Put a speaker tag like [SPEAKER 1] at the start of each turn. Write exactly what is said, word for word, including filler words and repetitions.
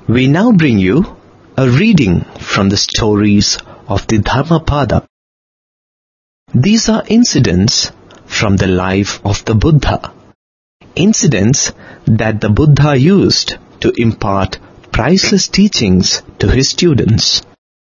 [SPEAKER 1] We now bring you a reading from the stories of the Dharmapada. These are incidents from the life of the Buddha, incidents that the Buddha used to impart priceless teachings to his students.